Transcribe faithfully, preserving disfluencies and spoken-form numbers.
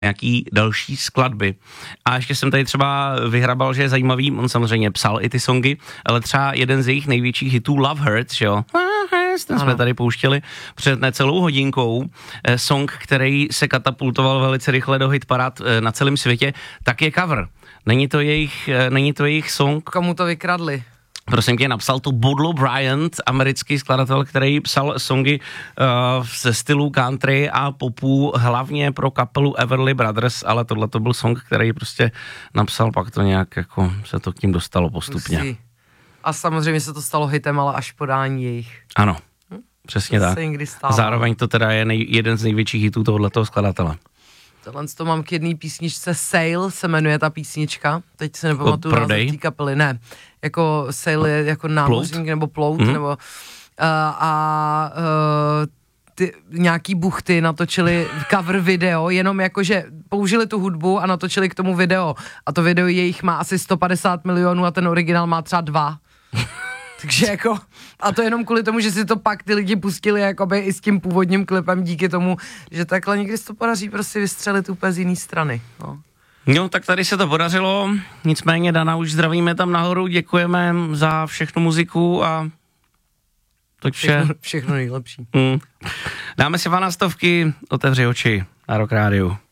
nějaký další skladby. A ještě jsem tady třeba vyhrabal, že je zajímavý, on samozřejmě psal i ty songy, ale třeba jeden z jejich největších hitů Love Hurts, že jo? Ten jsme tady pouštěli před necelou hodinkou. Song, který se katapultoval velice rychle do hitparád na celém světě, tak je cover. Není to jejich, není to jejich song. Komu to vykradli? Prosím tě, napsal to Boudleaux Bryant, americký skladatel, který psal songy uh, ze stylu country a popu, hlavně pro kapelu Everly Brothers, ale tohle to byl song, který prostě napsal, pak to nějak jako se to k tím dostalo postupně. Musí. A samozřejmě se to stalo hitem, ale až podání jejich. Ano, hm? přesně to tak. Zároveň to teda je nej, jeden z největších hitů tohoto skladatele. Tohle to mám k jedné písničce, Sail se jmenuje ta písnička, teď se nepamatuju název té kapely, ne, jako Sail je jako námořník nebo plout, mm-hmm. nebo uh, a uh, ty, nějaký buchty natočili cover video, jenom jakože použili tu hudbu a natočili k tomu video a to video jejich má asi sto padesát milionů a ten originál má třeba dva. Takže jako, a to jenom kvůli tomu, že si to pak ty lidi pustili jakoby i s tím původním klipem díky tomu, že takhle někdy se to podaří prostě vystřelit úplně z jiný strany, no. No, tak tady se to podařilo, nicméně Dana už zdravíme tam nahoru, děkujeme za všechnu muziku a to vše. Všechno, všechno nejlepší. Mm. Dáme si dvanáctovky, otevři oči na Rock Rádiu.